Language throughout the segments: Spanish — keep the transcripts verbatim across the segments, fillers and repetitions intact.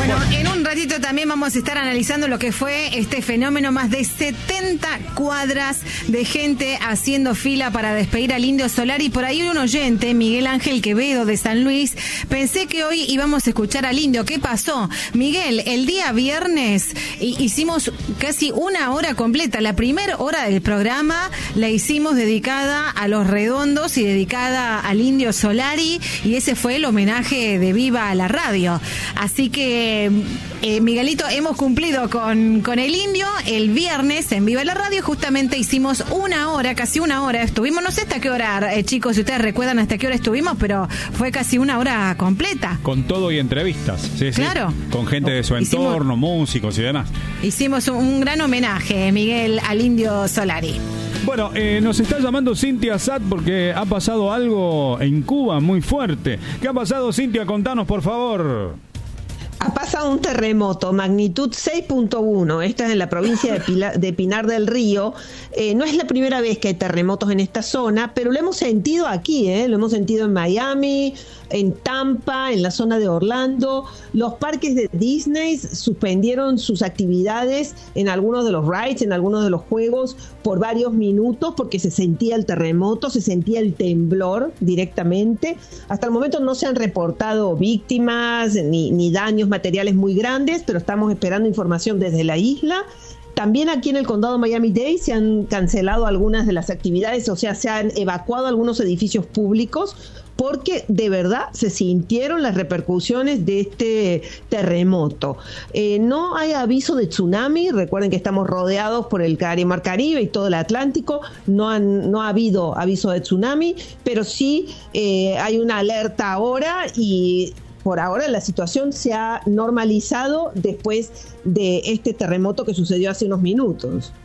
Bueno, en un ratito también vamos a estar analizando lo que fue este fenómeno, más de setenta cuadras de gente haciendo fila para despedir al Indio Solari. Por ahí un oyente, Miguel Ángel Quevedo de San Luis, pensé que hoy íbamos a escuchar al Indio. ¿Qué pasó? Miguel, el día viernes hicimos casi una hora completa. La primera hora del programa la hicimos dedicada a los redondos y dedicada al Indio Solari, y ese fue el homenaje de Viva a la Radio. Así que, eh, Miguelito, hemos cumplido con, con el Indio. El viernes en Viva la Radio justamente hicimos una hora, casi una hora. Estuvimos, no sé hasta qué hora, eh, chicos, si ustedes recuerdan hasta qué hora estuvimos, pero fue casi una hora completa. Con todo y entrevistas. Sí, claro. Sí. Con gente de su hicimos, entorno, músicos y demás. Hicimos un, un gran homenaje, Miguel, al Indio Solari. Bueno, eh, nos está llamando Cintia Sad porque ha pasado algo en Cuba muy fuerte. ¿Qué ha pasado, Cintia? Contanos, por favor. Ha pasado un terremoto, magnitud seis punto uno. Esta es en la provincia de, Pila, de Pinar del Río. Eh, no es la primera vez que hay terremotos en esta zona, pero lo hemos sentido aquí, ¿eh? Lo hemos sentido en Miami, en Tampa, en la zona de Orlando. Los parques de Disney suspendieron sus actividades en algunos de los rides, en algunos de los juegos, por varios minutos, porque se sentía el terremoto, se sentía el temblor directamente. Hasta el momento no se han reportado víctimas ni, ni daños materiales muy grandes, pero estamos esperando información desde la isla. También aquí en el condado Miami-Dade se han cancelado algunas de las actividades, o sea, se han evacuado algunos edificios públicos, porque de verdad se sintieron las repercusiones de este terremoto. Eh, no hay aviso de tsunami, recuerden que estamos rodeados por el Mar Caribe y todo el Atlántico, no, han, no ha habido aviso de tsunami, pero sí eh, hay una alerta ahora, y por ahora la situación se ha normalizado después de este terremoto que sucedió hace unos minutos.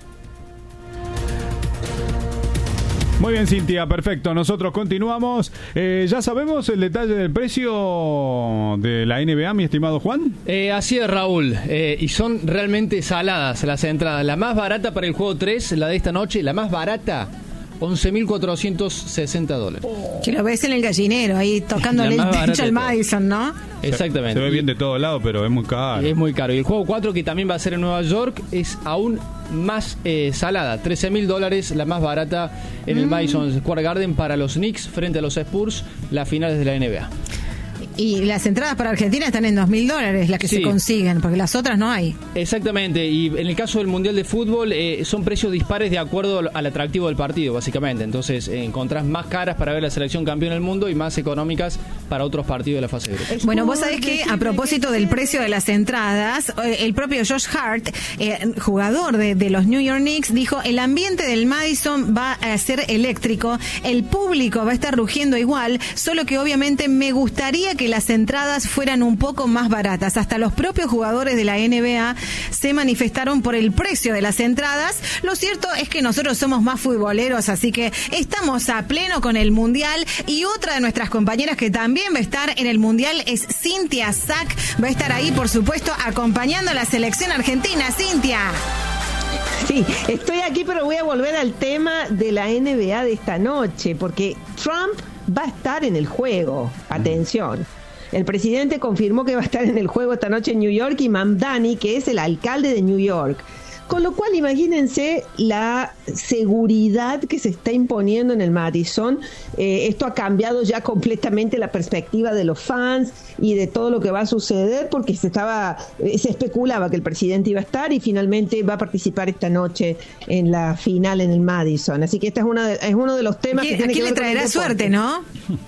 Muy bien, Cintia, perfecto. Nosotros continuamos. Eh, ¿Ya sabemos el detalle del precio de la N B A, mi estimado Juan? Eh, así es, Raúl. Eh, y son realmente saladas las entradas. La más barata para el juego tres, la de esta noche, la más barata, once mil cuatrocientos sesenta dólares. Que lo ves en el gallinero, ahí tocándole el techo al Madison, ¿no? Exactamente. Se, se ve bien de todos lados, pero es muy caro. Es muy caro. Y el juego cuatro, que también va a ser en Nueva York, es aún más eh, salada. trece mil dólares, la más barata en mm. el Madison Square Garden para los Knicks frente a los Spurs, las finales de la N B A. Y las entradas para Argentina están en dos mil dólares, las que sí se consiguen, porque las otras no hay. Exactamente, y en el caso del Mundial de Fútbol eh, son precios dispares de acuerdo al atractivo del partido, básicamente. Entonces eh, encontrás más caras para ver la selección campeona del mundo y más económicas para otros partidos de la fase de grupos. Bueno, vos sabés que a propósito del precio de las entradas, el propio Josh Hart, eh, jugador de, de los New York Knicks, dijo: el ambiente del Madison va a ser eléctrico, el público va a estar rugiendo igual, solo que obviamente me gustaría que las entradas fueran un poco más baratas. Hasta los propios jugadores de la N B A se manifestaron por el precio de las entradas. Lo cierto es que nosotros somos más futboleros, así que estamos a pleno con el Mundial, y otra de nuestras compañeras que también va a estar en el Mundial es Cintia Sack. Va a estar ahí, por supuesto, acompañando a la selección argentina. Cintia. Sí, estoy aquí, pero voy a volver al tema de la N B A de esta noche, porque Trump va a estar en el juego. Atención. El presidente confirmó que va a estar en el juego esta noche en New York, y Mamdani, que es el alcalde de New York. Con lo cual, imagínense la seguridad que se está imponiendo en el Madison. Eh, esto ha cambiado ya completamente la perspectiva de los fans y de todo lo que va a suceder, porque se estaba, eh, se especulaba que el presidente iba a estar, y finalmente va a participar esta noche en la final en el Madison. Así que este es, una de, es uno de los temas que tiene que ver con el deporte. ¿A quién le traerá suerte, no?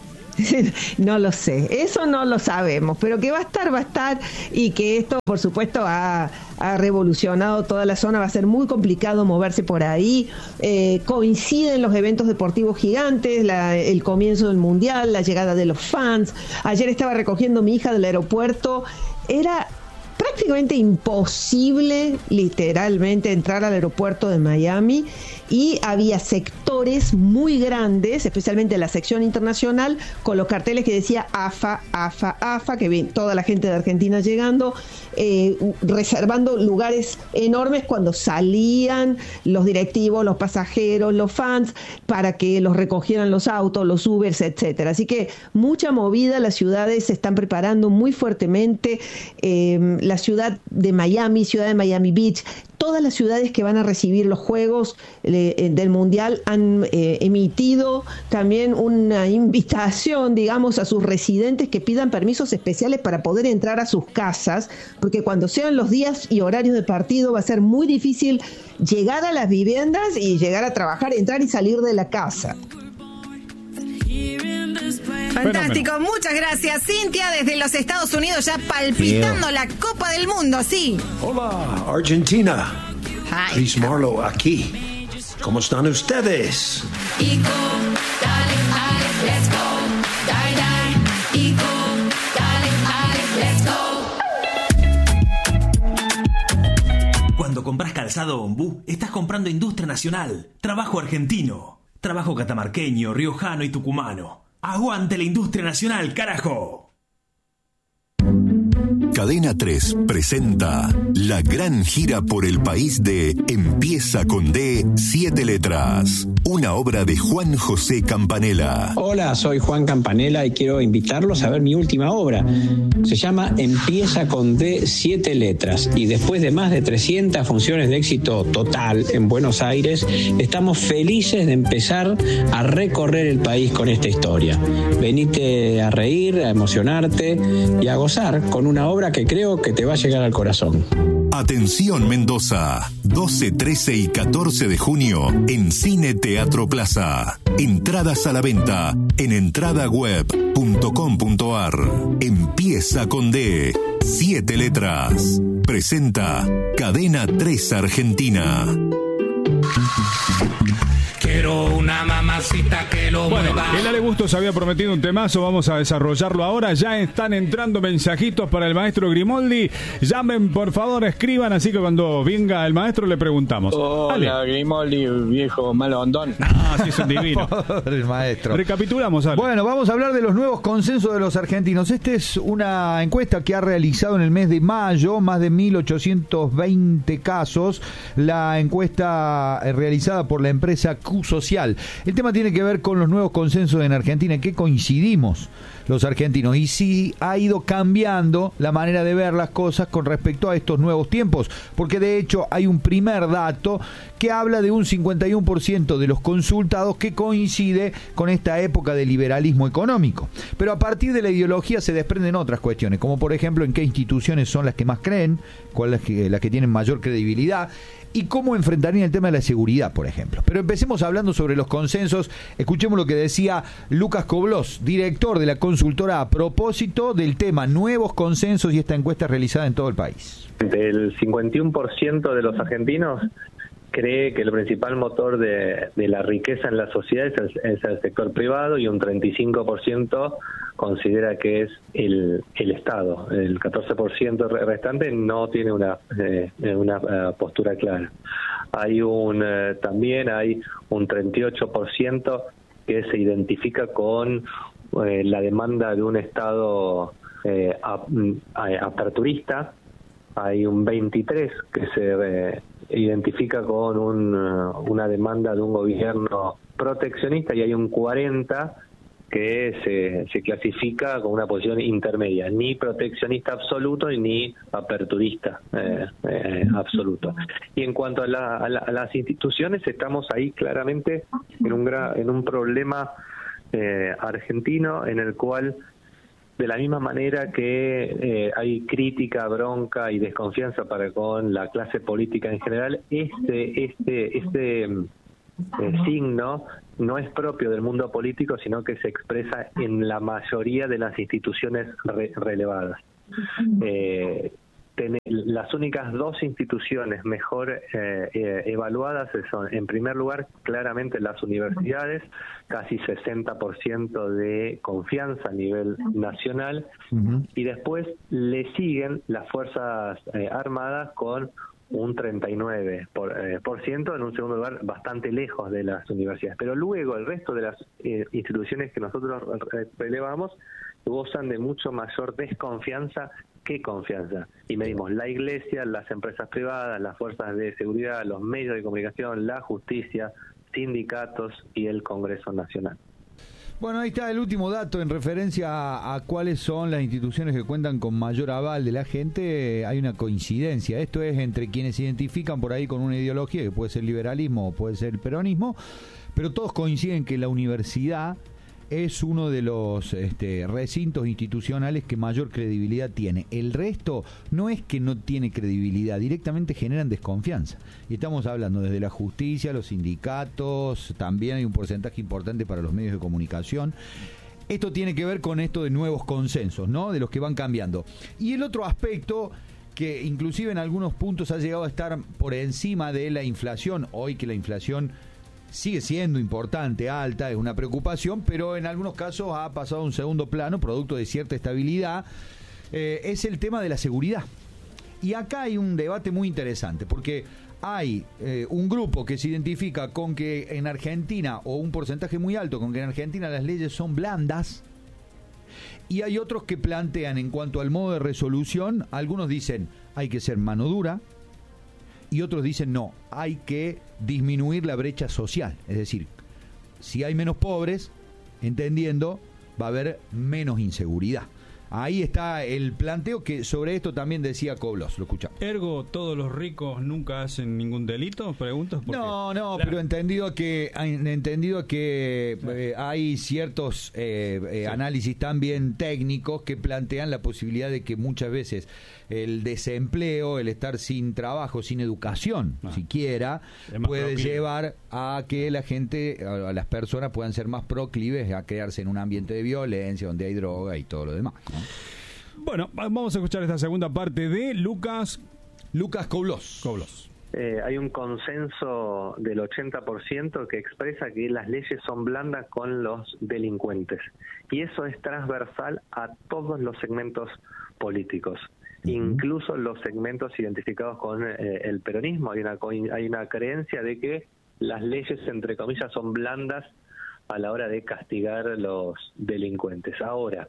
No lo sé, eso no lo sabemos, pero que va a estar, va a estar, y que esto, por supuesto, ha, ha revolucionado toda la zona. Va a ser muy complicado moverse por ahí. Eh, coinciden los eventos deportivos gigantes, la, el comienzo del Mundial, la llegada de los fans. Ayer estaba recogiendo a mi hija del aeropuerto. Era prácticamente imposible literalmente entrar al aeropuerto de Miami, y había sectores muy grandes, especialmente la sección internacional, con los carteles que decía AFA, AFA, AFA, que ven toda la gente de Argentina llegando, eh, reservando lugares enormes cuando salían los directivos, los pasajeros, los fans, para que los recogieran los autos, los Ubers, etcétera. Así que mucha movida, las ciudades se están preparando muy fuertemente, eh, la ciudad de Miami, ciudad de Miami Beach, todas las ciudades que van a recibir los Juegos eh, del Mundial han eh, emitido también una invitación, digamos, a sus residentes que pidan permisos especiales para poder entrar a sus casas, porque cuando sean los días y horarios de partido va a ser muy difícil llegar a las viviendas y llegar a trabajar, entrar y salir de la casa. Fantástico, Fenómeno. Muchas gracias, Cintia, desde los Estados Unidos, ya palpitando Bien. la Copa del Mundo, sí. Hola, Argentina. Ay. Chris Marlowe aquí. ¿Cómo están ustedes? Ico, dale, Alex, let's go. Die, die. Ico, dale, Alex, let's go. Cuando compras calzado Ombú, estás comprando industria nacional, trabajo argentino, trabajo catamarqueño, riojano y tucumano. ¡Aguante la industria nacional, carajo! Cadena tres presenta la gran gira por el país de Empieza con D, siete letras. Una obra de Juan José Campanella. Hola, soy Juan Campanella y quiero invitarlos a ver mi última obra. Se llama Empieza con D, siete letras. Y después de más de trescientas funciones de éxito total en Buenos Aires, estamos felices de empezar a recorrer el país con esta historia. Venite a reír, a emocionarte y a gozar con una obra que creo que te va a llegar al corazón. Atención Mendoza, doce, trece y catorce de junio en Cine Teatro Plaza. Entradas a la venta en entradaweb punto com punto ar. Empieza con D, siete letras. Presenta Cadena tres Argentina. Quiero una mamacita que lo Bueno, mueva. el Ale Bustos había prometido un temazo, vamos a desarrollarlo ahora. Ya están entrando mensajitos para el maestro Grimoldi. Llamen, por favor, escriban, así que cuando venga el maestro le preguntamos. Hola, Ale. Grimoldi, viejo malondón. Ah, sí, es un divino. El maestro. Recapitulamos, Ale. Bueno, vamos a hablar de los nuevos consensos de los argentinos. Esta es una encuesta que ha realizado en el mes de mayo, más de mil ochocientos veinte casos. La encuesta eh, realizada por la empresa Q Social. El tema tiene que ver con los nuevos consensos en Argentina, en que coincidimos los argentinos, y sí ha ido cambiando la manera de ver las cosas con respecto a estos nuevos tiempos, porque de hecho hay un primer dato que habla de un cincuenta y uno por ciento de los consultados que coincide con esta época de liberalismo económico, pero a partir de la ideología se desprenden otras cuestiones, como por ejemplo en qué instituciones son las que más creen, cuáles las que, las que tienen mayor credibilidad, y cómo enfrentarían el tema de la seguridad, por ejemplo. Pero empecemos hablando sobre los consensos. Escuchemos lo que decía Lucas Coblós, director de la consultora, a propósito del tema nuevos consensos y esta encuesta realizada en todo el país. El cincuenta y uno por ciento de los argentinos cree que el principal motor de, de la riqueza en la sociedad es el, es el sector privado, y un treinta y cinco por ciento considera que es el, el Estado. El catorce por ciento restante no tiene una, eh, una uh, postura clara. Hay un uh, también hay un treinta y ocho por ciento que se identifica con eh, la demanda de un Estado eh, ap, aperturista. Hay un veintitrés por ciento que se eh, identifica con un, una demanda de un gobierno proteccionista, y hay un cuarenta por ciento que se, se clasifica con una posición intermedia, ni proteccionista absoluto ni aperturista eh, eh, absoluto. Y en cuanto a, la, a, la, a las instituciones, estamos ahí claramente en un, gra, en un problema eh, argentino en el cual, de la misma manera que eh, hay crítica, bronca y desconfianza para con la clase política en general, este este este eh, signo no es propio del mundo político, sino que se expresa en la mayoría de las instituciones re relevadas. Eh, ten, las únicas dos instituciones mejor eh, eh, evaluadas son, en primer lugar, claramente las universidades, casi sesenta por ciento de confianza a nivel nacional, uh-huh. y después le siguen las Fuerzas eh, Armadas con un treinta y nueve por ciento, eh, por ciento, en un segundo lugar bastante lejos de las universidades. Pero luego el resto de las eh, instituciones que nosotros relevamos gozan de mucho mayor desconfianza que confianza. Y medimos la iglesia, las empresas privadas, las fuerzas de seguridad, los medios de comunicación, la justicia, sindicatos y el Congreso Nacional. Bueno, ahí está el último dato en referencia a, a cuáles son las instituciones que cuentan con mayor aval de la gente. Hay una coincidencia. Esto es entre quienes se identifican por ahí con una ideología, que puede ser el liberalismo o puede ser el peronismo, pero todos coinciden que la universidad es uno de los este, recintos institucionales que mayor credibilidad tiene. El resto no es que no tiene credibilidad, directamente generan desconfianza. Y estamos hablando desde la justicia, los sindicatos, también hay un porcentaje importante para los medios de comunicación. Esto tiene que ver con esto de nuevos consensos, ¿no? De los que van cambiando. Y el otro aspecto, que inclusive en algunos puntos ha llegado a estar por encima de la inflación, hoy que la inflación sigue siendo importante, alta, es una preocupación, pero en algunos casos ha pasado a un segundo plano, producto de cierta estabilidad, eh, es el tema de la seguridad. Y acá hay un debate muy interesante, porque hay eh, un grupo que se identifica con que en Argentina, o un porcentaje muy alto, con que en Argentina las leyes son blandas, y hay otros que plantean en cuanto al modo de resolución, algunos dicen hay que ser mano dura, y otros dicen no, hay que disminuir la brecha social. Es decir, si hay menos pobres, entendiendo, va a haber menos inseguridad. Ahí está el planteo, que sobre esto también decía Coblos, lo escuchamos. Ergo, ¿todos los ricos nunca hacen ningún delito? Preguntas. No, no, claro. Pero entendido que entendido que eh, hay ciertos eh, eh, sí. análisis también técnicos que plantean la posibilidad de que muchas veces el desempleo, el estar sin trabajo, sin educación, ah. siquiera, puede proclive. llevar a que la gente, a las personas puedan ser más proclives a quedarse en un ambiente de violencia, donde hay droga y todo lo demás, ¿no? Bueno, vamos a escuchar esta segunda parte de Lucas Lucas Coblos. Coblos. Eh, hay un consenso del ochenta por ciento que expresa que las leyes son blandas con los delincuentes. Y eso es transversal a todos los segmentos políticos, uh-huh. incluso los segmentos identificados con eh, el peronismo. Hay una, hay una creencia de que las leyes, entre comillas, son blandas a la hora de castigar a los delincuentes. Ahora,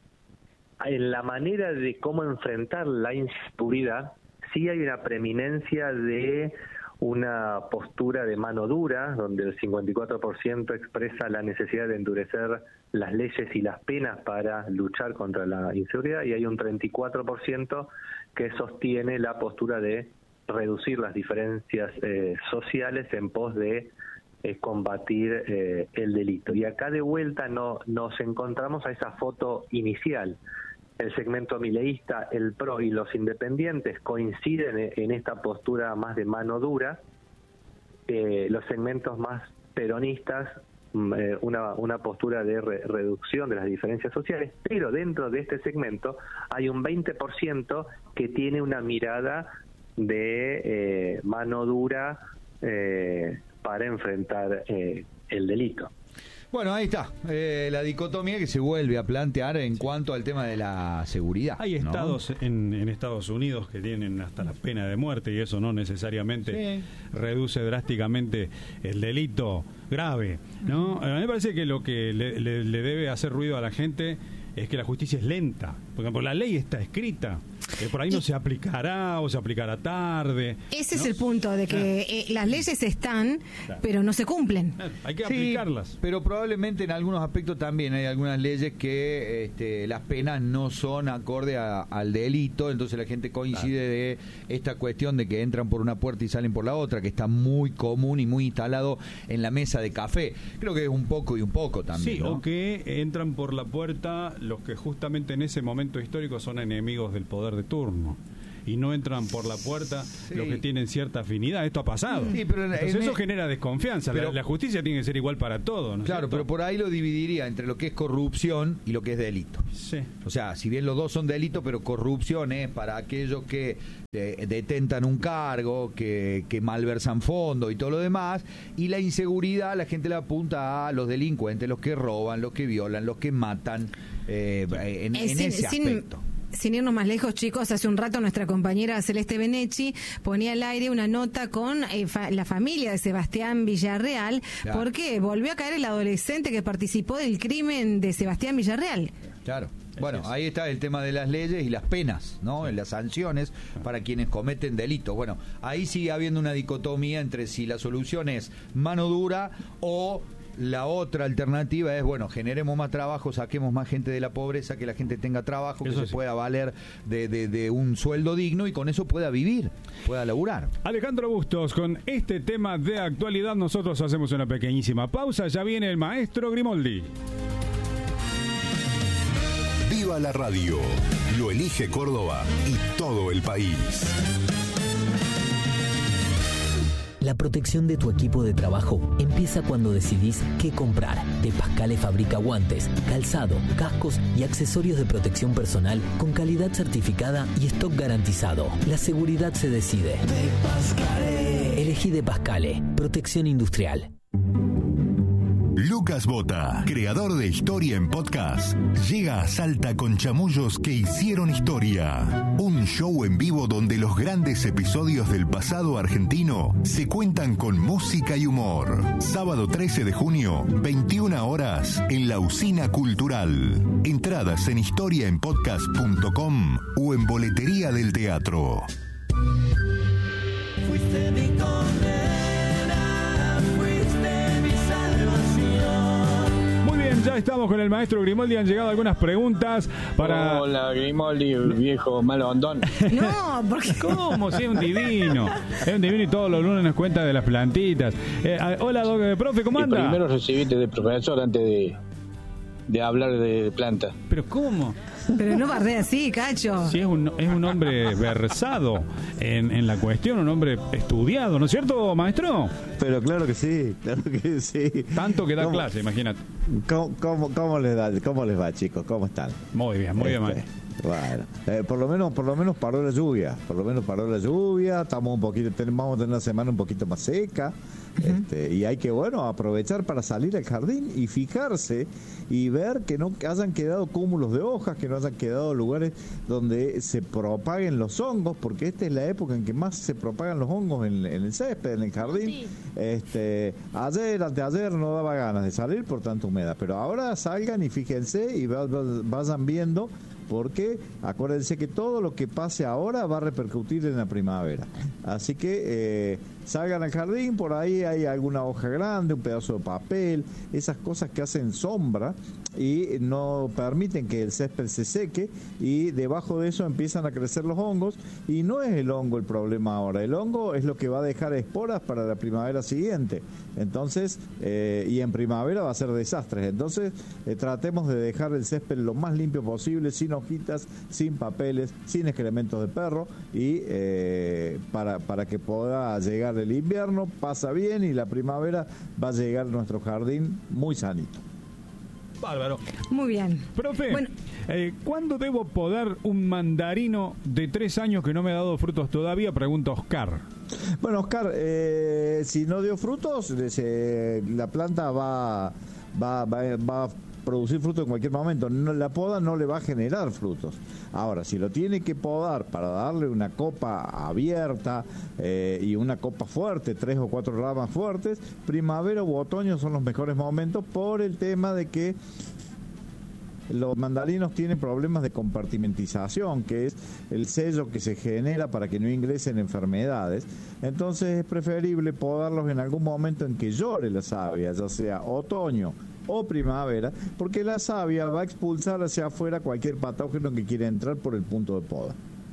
en la manera de cómo enfrentar la inseguridad, sí hay una preeminencia de una postura de mano dura, donde el cincuenta y cuatro por ciento expresa la necesidad de endurecer las leyes y las penas para luchar contra la inseguridad, y hay un treinta y cuatro por ciento que sostiene la postura de reducir las diferencias eh, sociales en pos de eh, combatir eh, el delito. Y acá de vuelta no, nos encontramos a esa foto inicial. El segmento mileísta, el PRO y los independientes coinciden en esta postura más de mano dura. Eh, los segmentos más peronistas, eh, una, una postura de re- reducción de las diferencias sociales, pero dentro de este segmento hay un veinte por ciento que tiene una mirada de eh, mano dura eh, para enfrentar eh, el delito. Bueno, ahí está, eh, la dicotomía que se vuelve a plantear en cuanto al tema de la seguridad. Hay ¿no? estados en, en Estados Unidos que tienen hasta la pena de muerte, y eso no necesariamente sí. reduce drásticamente el delito grave, ¿no? A mí me parece que lo que le, le, le debe hacer ruido a la gente es que la justicia es lenta, porque por la ley está escrita, que por ahí no se aplicará o se aplicará tarde. Ese ¿no? es el punto, de que eh, las leyes están, claro. pero no se cumplen. Hay que sí, aplicarlas. Pero probablemente en algunos aspectos también hay algunas leyes que este, las penas no son acorde a, al delito, entonces la gente coincide claro. de esta cuestión de que entran por una puerta y salen por la otra, que está muy común y muy instalado en la mesa de café. Creo que es un poco y un poco también. Sí, ¿no? O que entran por la puerta los que justamente en ese momento histórico son enemigos del poder de turno. y no entran por la puerta sí. los que tienen cierta afinidad. Esto ha pasado. Sí, pero en, Entonces en, eso genera desconfianza. Pero, la, la justicia tiene que ser igual para todos, ¿no? Claro, ¿cierto? pero por ahí lo dividiría entre lo que es corrupción y lo que es delito. Sí. O sea, si bien los dos son delitos, pero corrupción es para aquellos que eh, detentan un cargo, que, que malversan fondos y todo lo demás, y la inseguridad la gente la apunta a los delincuentes, los que roban, los que violan, los que matan, eh, en, eh, en sin, ese sin, aspecto. Sin irnos más lejos, chicos, hace un rato nuestra compañera Celeste Benechi ponía al aire una nota con eh, fa- la familia de Sebastián Villarreal, claro. porque volvió a caer el adolescente que participó del crimen de Sebastián Villarreal. Claro. Bueno, ahí está el tema de las leyes y las penas, ¿no? Las sanciones para quienes cometen delitos. Bueno, ahí sigue habiendo una dicotomía entre si la solución es mano dura o la otra alternativa es, bueno, generemos más trabajo, saquemos más gente de la pobreza, que la gente tenga trabajo, que eso se sí. pueda valer de, de, de un sueldo digno y con eso pueda vivir, pueda laburar. Alejandro Bustos, con este tema de actualidad nosotros hacemos una pequeñísima pausa. Ya viene el maestro Grimoldi. Viva la radio, lo elige Córdoba y todo el país. La protección de tu equipo de trabajo empieza cuando decidís qué comprar. De Pascale fabrica guantes, calzado, cascos y accesorios de protección personal con calidad certificada y stock garantizado. La seguridad se decide. De Pascale. Elegí De Pascale, protección industrial. Lucas Bota, creador de Historia en Podcast, llega a Salta con Chamullos que hicieron historia. Un show en vivo donde los grandes episodios del pasado argentino se cuentan con música y humor. Sábado trece de junio, veintiuna horas, en la Usina Cultural. Entradas en historia en podcast punto com o en Boletería del Teatro. Fuiste mi condena, fuiste mi salvación. Muy bien, ya estamos con el maestro Grimoldi. Han llegado algunas preguntas para... Hola, Grimoldi, viejo malo hondón. No, porque... ¿Cómo? Sí, es un divino. Es un divino y todos los lunes nos cuenta de las plantitas. Eh, hola, doc, profe, ¿cómo anda? Y primero recibiste de profesor antes de, de hablar de planta. ¿Pero cómo? Pero no bardea así, Cacho. Sí, es un, es un hombre versado en, en la cuestión, un hombre estudiado, ¿no es cierto, maestro? Pero claro que sí, claro que sí. Tanto que da ¿Cómo, clase, imagínate. ¿Cómo, cómo, cómo, les da, ¿Cómo les va, chicos? ¿Cómo están? Muy bien, muy este, bien, maestro. Bueno, eh, por lo menos por lo menos paró la lluvia, por lo menos paró la lluvia, estamos un poquito, tenemos, vamos a tener una semana un poquito más seca, uh-huh. este, y hay que, bueno, aprovechar para salir al jardín y fijarse y ver que no hayan quedado cúmulos de hojas, que no hayan quedado lugares donde se propaguen los hongos, porque esta es la época en que más se propagan los hongos en, en el césped, en el jardín. Sí. Este, ayer, anteayer no daba ganas de salir por tanta humedad, pero ahora salgan y fíjense y vayan viendo, porque acuérdense que todo lo que pase ahora va a repercutir en la primavera. Así que eh, salgan al jardín, por ahí hay alguna hoja grande, un pedazo de papel, esas cosas que hacen sombra y no permiten que el césped se seque, y debajo de eso empiezan a crecer los hongos, y no es el hongo el problema ahora, el hongo es lo que va a dejar esporas para la primavera siguiente. Entonces, eh, y en primavera va a ser desastres. Entonces, eh, tratemos de dejar el césped lo más limpio posible, sin hojitas, sin papeles, sin excrementos de perro, y eh, para, para que pueda llegar el invierno, pasa bien, y la primavera va a llegar a nuestro jardín muy sanito. Bárbaro. Muy bien. Profe, bueno, eh, ¿cuándo debo podar un mandarino de tres años que no me ha dado frutos todavía? Pregunta Oscar. Bueno, Oscar, eh, si no dio frutos, se, la planta va, va, va, va a producir frutos en cualquier momento. No, la poda no le va a generar frutos. Ahora, si lo tiene que podar para darle una copa abierta eh, y una copa fuerte, tres o cuatro ramas fuertes, primavera u otoño son los mejores momentos, por el tema de que los mandarinos tienen problemas de compartimentización, que es el sello que se genera para que no ingresen enfermedades. Entonces es preferible podarlos en algún momento en que llore la savia, ya sea otoño o primavera, porque la savia va a expulsar hacia afuera cualquier patógeno que quiera entrar por el punto de poda.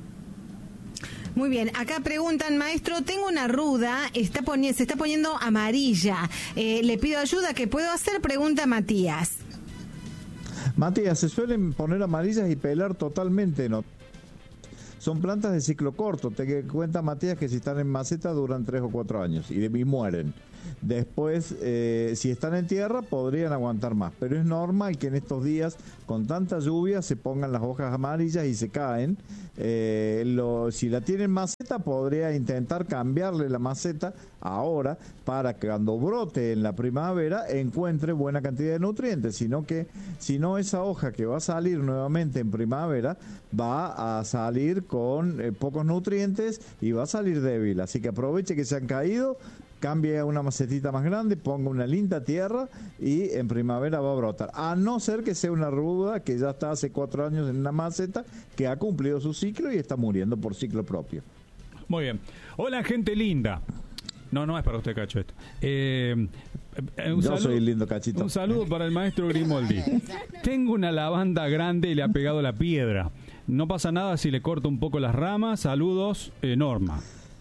Muy bien, acá preguntan, maestro, tengo una ruda, está poni- se está poniendo amarilla, eh, le pido ayuda, ¿qué puedo hacer? Pregunta Matías. Matías, se suelen poner amarillas y pelar totalmente, ¿no? son plantas de ciclo corto. Te cuenta Matías que si están en maceta duran tres o cuatro años y, y mueren. Después, eh, si están en tierra, podrían aguantar más. Pero es normal que en estos días, con tanta lluvia, se pongan las hojas amarillas y se caen. Eh, lo, si la tienen maceta, podría intentar cambiarle la maceta ahora para que cuando brote en la primavera encuentre buena cantidad de nutrientes. Sino que, si no, esa hoja que va a salir nuevamente en primavera va a salir con eh, pocos nutrientes y va a salir débil. Así que aproveche que se han caído, cambie a una macetita más grande, ponga una linda tierra y en primavera va a brotar. A no ser que sea una ruda que ya está hace cuatro años en una maceta, que ha cumplido su ciclo y está muriendo por ciclo propio. Muy bien. Hola, gente linda. No, no es para usted, Cacho, esto. Eh, eh, un Yo saludo, soy el lindo Cachito. Un saludo para el maestro Grimoldi. Tengo una lavanda grande y le ha pegado la piedra. No pasa nada si le corto un poco las ramas. Saludos, eh, Norma.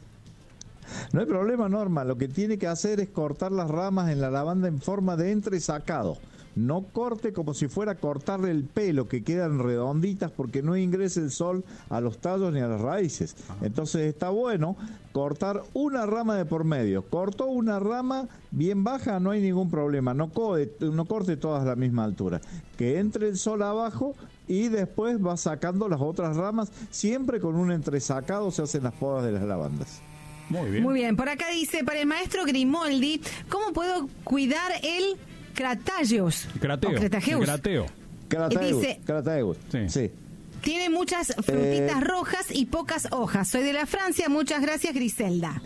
No hay problema, Norma. Lo que tiene que hacer es cortar las ramas en la lavanda en forma de entresacado. No corte como si fuera a cortarle el pelo, que quedan redonditas porque no ingresa el sol a los tallos ni a las raíces. Entonces está bueno cortar una rama de por medio. Cortó una rama bien baja, no hay ningún problema. No, co- no corte todas a la misma altura. Que entre el sol abajo y después va sacando las otras ramas. Siempre con un entresacado se hacen las podas de las lavandas. Muy bien. Muy bien. Por acá dice, para el maestro Grimoldi, ¿cómo puedo cuidar el Crataeus? Crateo. O Crataeus. Crateo. Crataeus. Dice- Crataeus. Sí. Sí. Tiene muchas frutitas Eh. rojas y pocas hojas. Soy de la Francia. Muchas gracias, Griselda.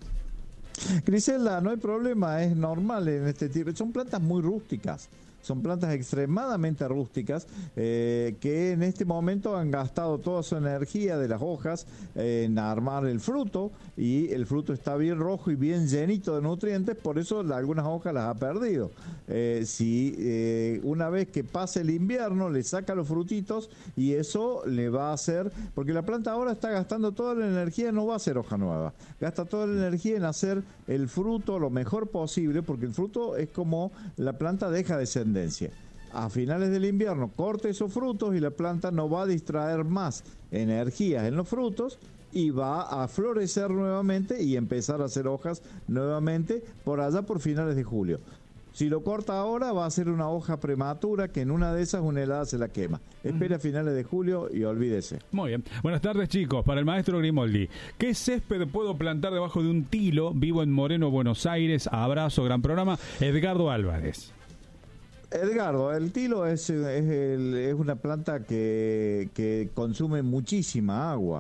Griselda, no hay problema, es normal en este tipo. Son plantas muy rústicas. Son plantas extremadamente rústicas eh, que en este momento han gastado toda su energía de las hojas eh, en armar el fruto, y el fruto está bien rojo y bien llenito de nutrientes, por eso la- algunas hojas las ha perdido. Eh, si eh, una vez que pase el invierno le saca los frutitos, y eso le va a hacer, porque la planta ahora está gastando toda la energía, no va a hacer hoja nueva, gasta toda la energía en hacer el fruto lo mejor posible, porque el fruto es como la planta deja descendencia. A finales del invierno corte esos frutos y la planta no va a distraer más energías en los frutos y va a florecer nuevamente y empezar a hacer hojas nuevamente por allá por finales de julio. Si lo corta ahora va a ser una hoja prematura que en una de esas una helada se la quema. Espera a finales de julio y olvídese. Muy bien. Buenas tardes, chicos. Para el maestro Grimoldi, ¿qué césped puedo plantar debajo de un tilo? Vivo en Moreno, Buenos Aires. Abrazo, gran programa. Edgardo Álvarez. Edgardo, el tilo es, es, el- es una planta que, que consume muchísima agua.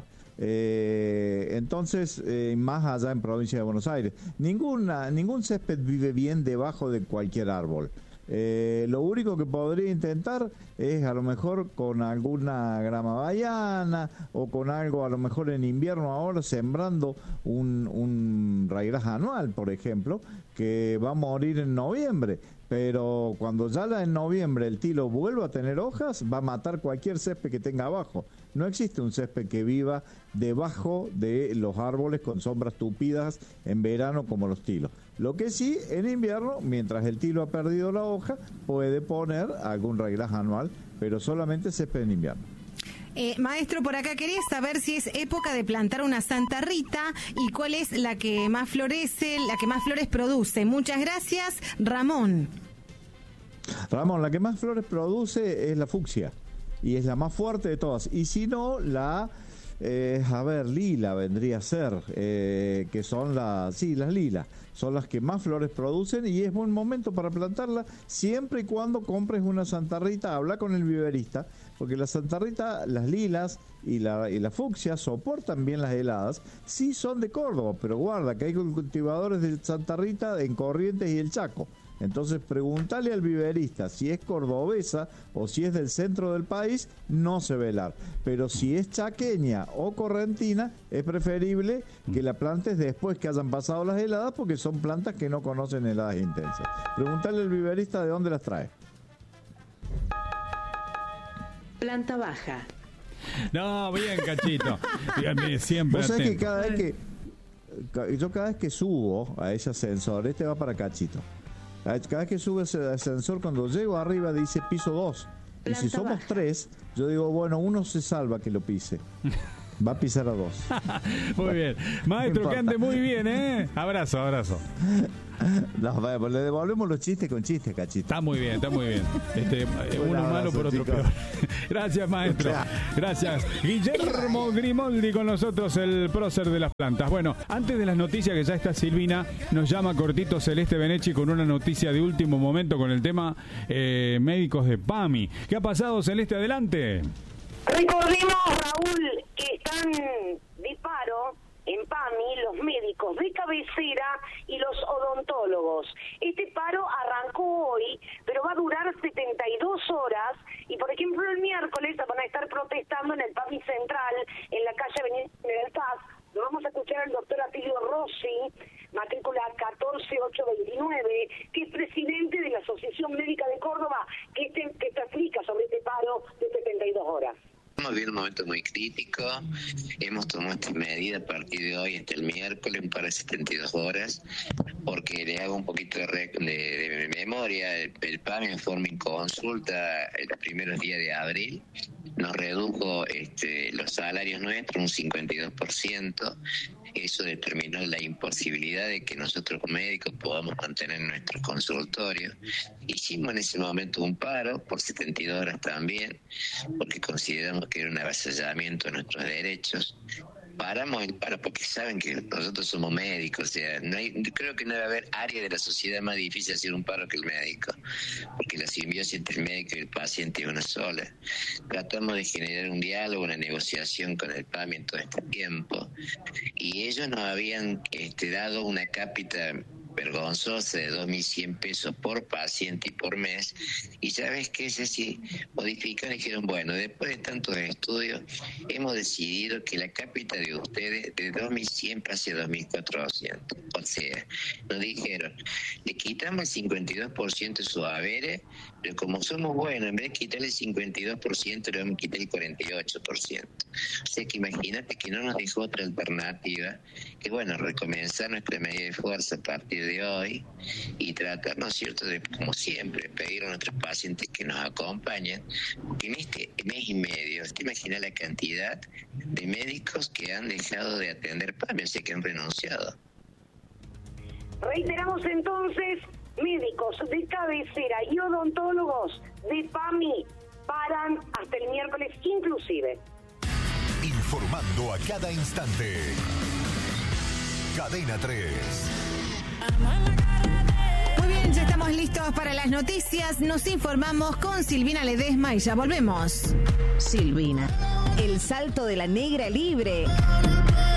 Eh, entonces, eh, más allá en provincia de Buenos Aires, ninguna, ningún césped vive bien debajo de cualquier árbol. Eh, lo único que podría intentar es a lo mejor con alguna grama bahiana o con algo a lo mejor en invierno ahora sembrando un, un raigras anual, por ejemplo, que va a morir en noviembre, pero cuando ya la en noviembre el tilo vuelva a tener hojas, va a matar cualquier césped que tenga abajo. No existe un césped que viva debajo de los árboles con sombras tupidas en verano como los tilos. Lo que sí, en invierno, mientras el tilo ha perdido la hoja, puede poner algún raigras anual, pero solamente césped en invierno. Eh, maestro, por acá quería saber si es época de plantar una Santa Rita y cuál es la que más florece, la que más flores produce. Muchas gracias, Ramón. Ramón, la que más flores produce es la fucsia y es la más fuerte de todas. Y si no, la, eh, a ver, lila vendría a ser, eh, que son las, sí, las lilas, son las que más flores producen y es buen momento para plantarla siempre y cuando compres una Santa Rita. Habla con el viverista, porque la Santa Rita, las lilas y la, y la fucsia soportan bien las heladas. Sí son de Córdoba, pero guarda que hay cultivadores de Santa Rita en Corrientes y el Chaco. Entonces pregúntale al viverista si es cordobesa o si es del centro del país, no se velar. Pero si es chaqueña o correntina, es preferible que la plantes después que hayan pasado las heladas, porque son plantas que no conocen heladas intensas. Pregúntale al viverista de dónde las trae. Planta baja. No, bien, Cachito. Bien, siempre Vos sabés que atento. cada vez que ca- yo cada vez que subo a ese ascensor, este va para Cachito. Cada vez que subo ese ascensor, cuando llego arriba dice piso dos. Y si Planta somos baja. tres, yo digo, bueno, uno se salva que lo pise. Va a pisar a dos. Muy bien. Maestro, que ande muy bien, ¿eh? Abrazo, abrazo. No, vamos, le devolvemos los chistes con chistes, Cachito. Está muy bien, está muy bien. Este, uno abrazo, malo por otro chicos. peor. Gracias, maestro. Gracias. Guillermo Grimoldi con nosotros, el prócer de las plantas. Bueno, antes de las noticias, que ya está Silvina, nos llama cortito Celeste Benechi con una noticia de último momento con el tema eh, médicos de PAMI. ¿Qué ha pasado, Celeste? Adelante. Recordemos, Raúl, que están de paro en PAMI los médicos de cabecera y los odontólogos. Este paro arrancó hoy, pero va a durar setenta y dos horas y, por ejemplo, el miércoles van a estar protestando en el PAMI Central, en la calle Avenida General Paz. Lo vamos a escuchar al doctor Atilio Rossi, matrícula catorce ocho veintinueve, que es presidente de la Asociación Médica de Córdoba, que, este, que te explica sobre este paro de setenta y dos horas. Estamos viviendo un momento muy crítico. Hemos tomado esta medida a partir de hoy hasta el miércoles, un par de setenta y dos horas, porque le hago un poquito de, re, de, de memoria. El, el PAMI en forma en consulta en los primeros días de abril nos redujo este, los salarios nuestros un cincuenta y dos por ciento. Eso determinó la imposibilidad de que nosotros médicos podamos mantener nuestros consultorios. Hicimos en ese momento un paro por setenta y dos horas también, porque consideramos que era un avasallamiento de nuestros derechos. Paramos el paro porque saben que nosotros somos médicos, o sea, no hay, creo que no debe haber área de la sociedad más difícil hacer un paro que el médico, porque la simbiosis entre el médico y el paciente es una sola. Tratamos de generar un diálogo, una negociación con el PAMI en todo este tiempo, y ellos nos habían este, dado una cápita vergonzosa de dos mil cien pesos por paciente y por mes, y sabes que es así, modificaron y dijeron, bueno, después de tantos estudios hemos decidido que la cápita de ustedes de dos mil cien pase a dos mil cuatrocientos, o sea, nos dijeron, le quitamos el cincuenta y dos por ciento de sus haberes, pero como somos buenos, en vez de quitarle el cincuenta y dos por ciento le vamos a quitar el cuarenta y ocho por ciento, o sea que imagínate que no nos dejó otra alternativa que, bueno, recomenzar nuestra medida de fuerza a partir de hoy y tratar, ¿no es cierto?, de, como siempre, pedir a nuestros pacientes que nos acompañen, porque en este mes y medio, te imaginas la cantidad de médicos que han dejado de atender PAMI, o sea, que han renunciado. Reiteramos entonces, médicos de cabecera y odontólogos de PAMI paran hasta el miércoles inclusive. Informando a cada instante. Cadena tres. Muy bien, ya estamos listos para las noticias. Nos informamos con Silvina Ledesma y ya volvemos. Silvina, el salto de la negra libre.